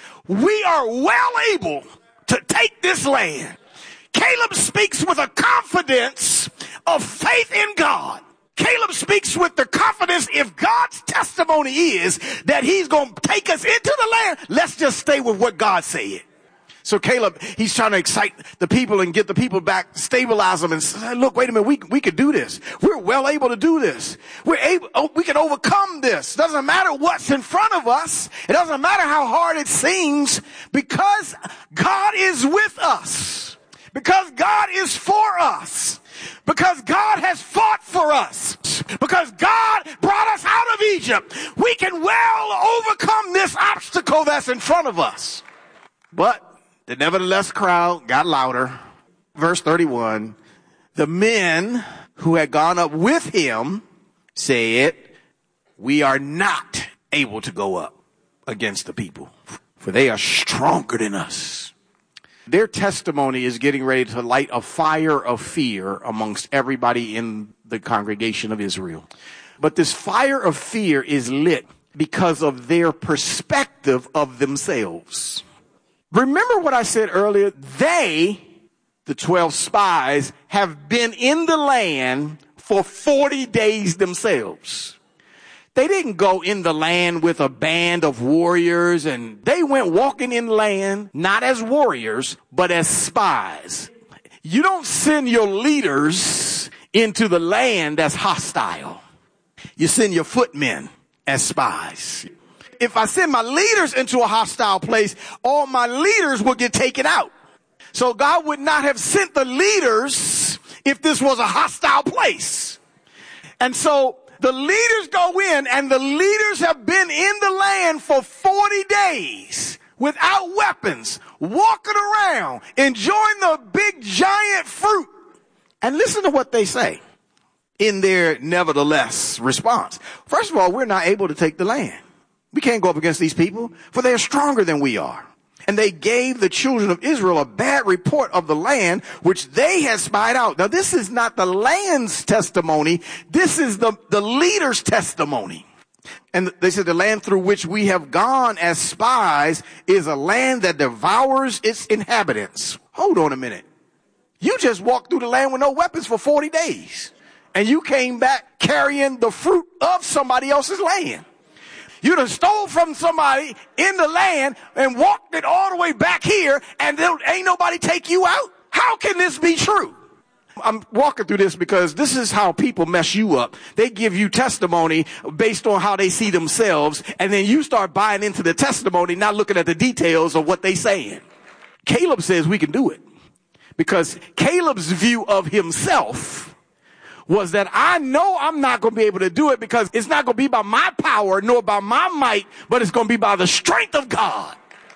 [SPEAKER 16] we are well able to take this land. Caleb speaks with a confidence of faith in God. Caleb speaks with the confidence, if God's testimony is that he's going to take us into the land, let's just stay with what God said. So Caleb, he's trying to excite the people and get the people back, stabilize them and say, look, wait a minute, we, we could do this. We're well able to do this. We're able, oh, we can overcome this. Doesn't matter what's in front of us. It doesn't matter how hard it seems, because God is with us. Because God is for us. Because God has fought for us. Because God brought us out of Egypt. We can well overcome this obstacle that's in front of us. But the nevertheless crowd got louder. Verse thirty-one, the men who had gone up with him said, we are not able to go up against the people, for they are stronger than us. Their testimony is getting ready to light a fire of fear amongst everybody in the congregation of Israel. But this fire of fear is lit because of their perspective of themselves. Remember what I said earlier? They, the twelve spies, have been in the land for forty days themselves. They didn't go in the land with a band of warriors, and they went walking in land, not as warriors, but as spies. You don't send your leaders into the land that's hostile. You send your footmen as spies. If I send my leaders into a hostile place, all my leaders will get taken out. So God would not have sent the leaders if this was a hostile place. And so the leaders go in, and the leaders have been in the land for forty days without weapons, walking around, enjoying the big giant fruit. And listen to what they say in their nevertheless response. First of all, we're not able to take the land. We can't go up against these people, for they are stronger than we are. And they gave the children of Israel a bad report of the land which they had spied out. Now, this is not the land's testimony. This is the, the leader's testimony. And they said the land through which we have gone as spies is a land that devours its inhabitants. Hold on a minute. You just walked through the land with no weapons for forty days. And you came back carrying the fruit of somebody else's land. You done stole from somebody in the land and walked it all the way back here, and there ain't nobody take you out? How can this be true? I'm walking through this because this is how people mess you up. They give you testimony based on how they see themselves, and then you start buying into the testimony, not looking at the details of what they saying. Caleb says we can do it because Caleb's view of himself was that I know I'm not going to be able to do it because it's not going to be by my power nor by my might, but it's going to be by the strength of God.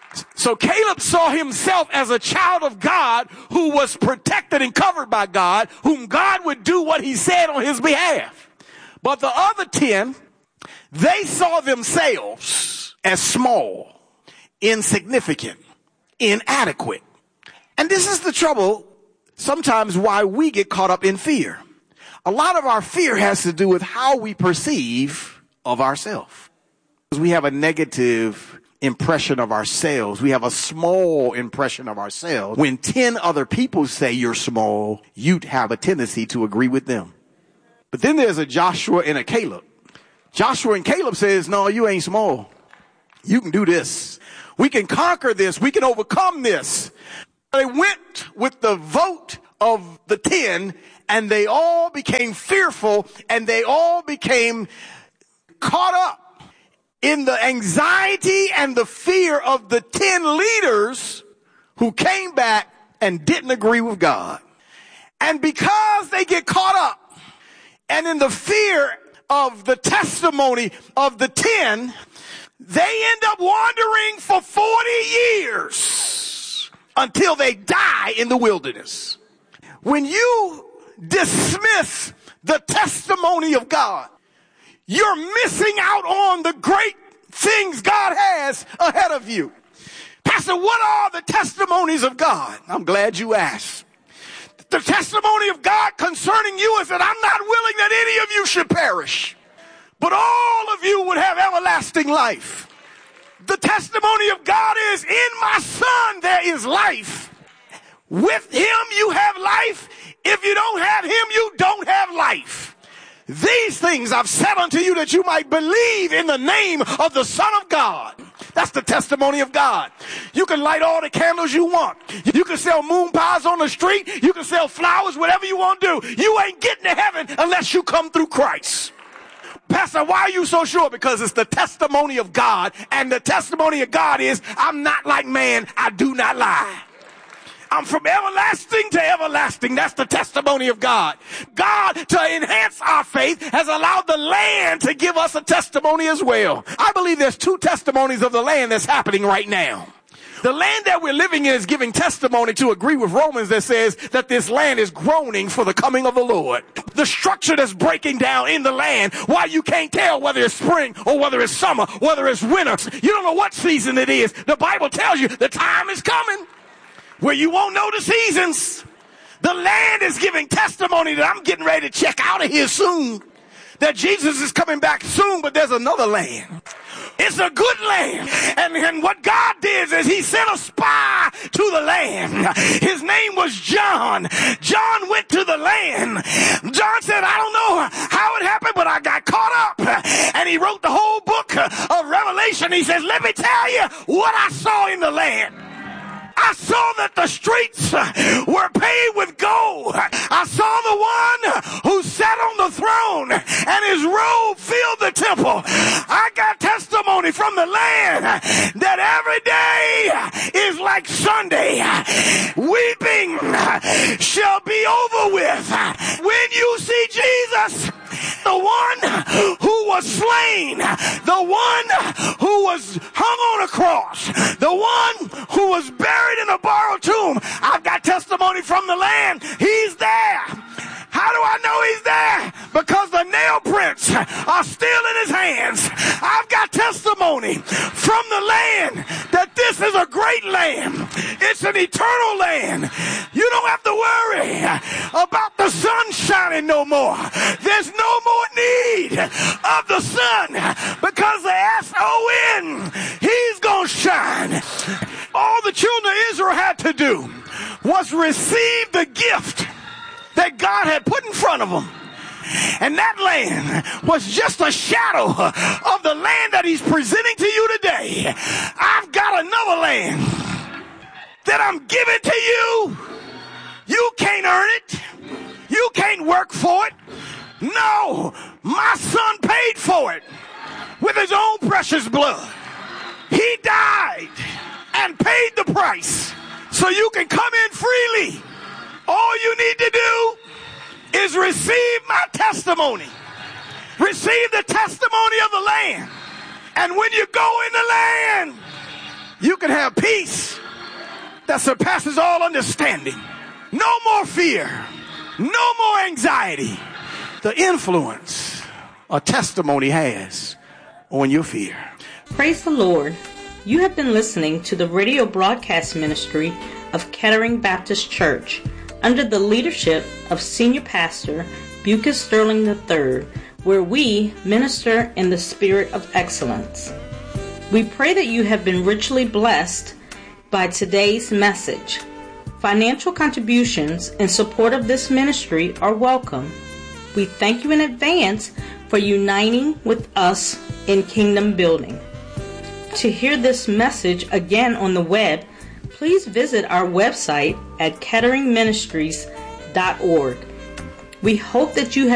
[SPEAKER 17] So Caleb saw himself as a child of God who was protected and covered by God, whom God would do what he said on his behalf. But the other ten, they saw themselves as small, insignificant, inadequate. And this is the trouble sometimes why we get caught up in fear. A lot of our fear has to do with how we perceive of ourselves. We have a negative impression of ourselves. We have a small impression of ourselves. When ten other people say you're small, you'd have a tendency to agree with them. But then there's a Joshua and a Caleb. Joshua and Caleb says, no, you ain't small. You can do this. We can conquer this. We can overcome this. They went with the vote of the ten, and they all became fearful, and they all became caught up in the anxiety and the fear of the ten leaders who came back and didn't agree with God. And because they get caught up and in the fear of the testimony of the ten, they end up wandering for forty years until they die in the wilderness. When you dismiss the testimony of God, you're missing out on the great things God has ahead of you. Pastor, what are the testimonies of God? I'm glad you asked. The testimony of God concerning you is that I'm not willing that any of you should perish, but all of you would have everlasting life. The testimony of God is, in my Son there is life. With him you have life. If you don't have him, you don't have life. These things I've said unto you that you might believe in the name of the Son of God. That's the testimony of God. You can light all the candles you want. You can sell moon pies on the street. You can sell flowers, whatever you want to do. You ain't getting to heaven unless you come through Christ. Pastor, why are you so sure? Because it's the testimony of God, and the testimony of God is, I'm not like man, I do not lie. I'm from everlasting to everlasting. That's the testimony of God. God, to enhance our faith, has allowed the land to give us a testimony as well. I believe there's two testimonies of the land that's happening right now. The land that we're living in is giving testimony to agree with Romans that says that this land is groaning for the coming of the Lord. The structure that's breaking down in the land, why you can't tell whether it's spring or whether it's summer, whether it's winter. You don't know what season it is. The Bible tells you the time is coming where you won't know the seasons. The land is giving testimony that I'm getting ready to check out of here soon. That Jesus is coming back soon, but there's another land. It's a good land. And, and what God did is he sent a spy to the land. His name was John. John went to the land. John said, I don't know how it happened, but I got caught up. And he wrote the whole book of Revelation. He says, let me tell you what I saw in the land. I saw that the streets were paved with gold. I saw the one who sat on the throne and his robe filled the temple. I got testimony from the land that every day is like Sunday. Weeping shall be over with when you see Jesus, the one who was slain, the one who was hung on a cross, the one who was buried in a borrowed tomb. I've got testimony from the land. He's there. How do I know he's there? Because the nail prints are still in his hands. I've got testimony from the land that this is a great land. It's an eternal land. You don't have to worry about the sun shining no more. There's no more need of the sun because the S O N, he's going to shine. All the children of Israel had to do was receive the gift that God had put in front of them. And that land was just a shadow of the land that he's presenting to you today. I've got another land that I'm giving to you. You can't earn it. You can't work for it. No, my Son paid for it with his own precious blood. He died and paid the price so you can come in freely. All you need to do is receive my testimony. Receive the testimony of the land. And when you go in the land, You can have peace that surpasses all understanding. No more fear. No more anxiety. The influence a testimony has on your fear.
[SPEAKER 15] Praise the Lord. You have been listening to the radio broadcast ministry of Kettering Baptist Church under the leadership of Senior Pastor Bucus Sterling the third, where we minister in the spirit of excellence. We pray that you have been richly blessed by today's message. Financial contributions in support of this ministry are welcome. We thank you in advance for uniting with us in kingdom building. To hear this message again on the web, please visit our website at kettering ministries dot org. We hope that you have